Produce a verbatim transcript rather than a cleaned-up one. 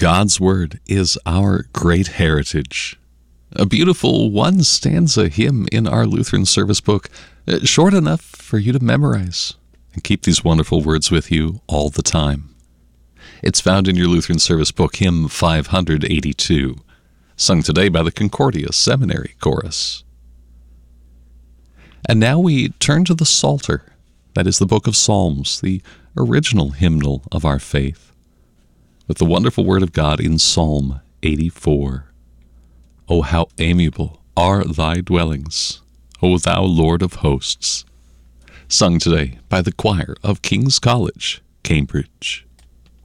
God's Word is our great heritage. A beautiful one-stanza hymn in our Lutheran service book, short enough for you to memorize and keep these wonderful words with you all the time. It's found in your Lutheran service book, hymn five eighty-two, sung today by the Concordia Seminary Chorus. And now we turn to the Psalter, that is the book of Psalms, the original hymnal of our faith, with the wonderful word of God in Psalm eighty-four. O how amiable are thy dwellings, O thou Lord of hosts, sung today by the choir of King's College, Cambridge.